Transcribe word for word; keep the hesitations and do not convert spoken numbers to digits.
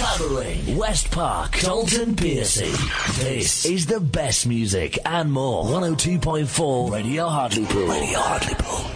Clavering, West Park, Dalton Piercy. This is the best music and more. one oh two point four Radio Hartlepool. Radio Hartlepool.